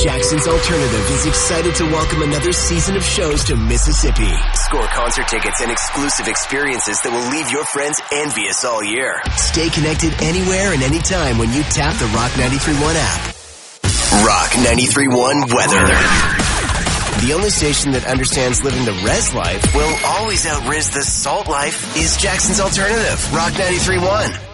Jackson's Alternative is excited to welcome another season of shows to Mississippi. Score concert tickets and exclusive experiences that will leave your friends envious all year. Stay connected anywhere and anytime when you tap the Rock 93.1 app. Rock 93.1 weather. The only station that understands living the res life will always out-res the salt life is Jackson's Alternative, Rock 93.1.